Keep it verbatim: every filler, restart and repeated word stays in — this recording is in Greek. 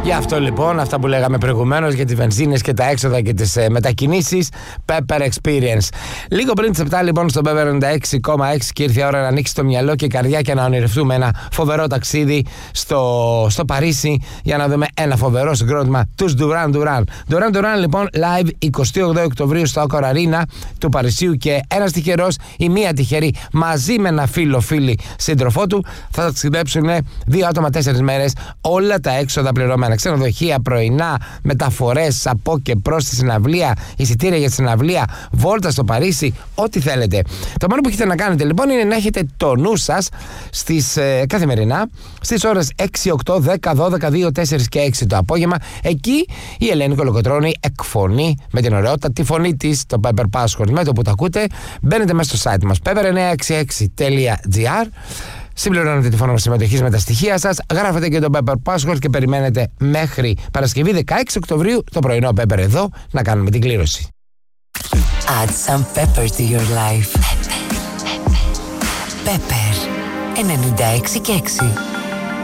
Γι' αυτό λοιπόν, αυτά που λέγαμε προηγουμένως για τις βενζίνες και τα έξοδα και τις ε, μετακινήσεις, Pepper Experience. Λίγο πριν τις επτά λοιπόν στο Pepper ενενήντα έξι κόμμα έξι και ήρθε η ώρα να ανοίξει το μυαλό και η καρδιά και να ονειρευτούμε ένα φοβερό ταξίδι στο, στο Παρίσι για να δούμε ένα φοβερό συγκρότημα, τους Duran Duran. Duran Duran λοιπόν live εικοστή όγδοη Οκτωβρίου στο Accor Arena του Παρισίου και ένας τυχερός ή μία τυχερή μαζί με ένα φίλο φίλη σύντροφό του θα ταξιδέψουν δύο άτομα τέσσερις μέρες, όλα τα έξοδα πληρωμένα. Ξενοδοχεία, πρωινά, μεταφορές από και προς τη συναυλία, εισιτήρια για τη συναυλία, βόλτα στο Παρίσι, ό,τι θέλετε. Το μόνο που έχετε να κάνετε λοιπόν είναι να έχετε το νου σας στις, ε, καθημερινά στις ώρες έξι, οκτώ, δέκα, δώδεκα, δύο, τέσσερα και έξι το απόγευμα. Εκεί η Ελένη Κολοκοτρώνη εκφωνεί με την ωραιότητα τη φωνή της, το Pepper Password. Με το που το ακούτε, μπαίνετε μέσα στο site μας pepper εννιακόσια εξήντα έξι τελεία gr. Συμπληρώνετε τη φωνή συμμετοχής με τα στοιχεία σας, γράφετε και το Pepper Password και περιμένετε μέχρι Παρασκευή δεκαέξι Οκτωβρίου το πρωινό Pepper εδώ να κάνουμε την κλήρωση. Add some pepper to your life. Pepper ενενήντα έξι και έξι.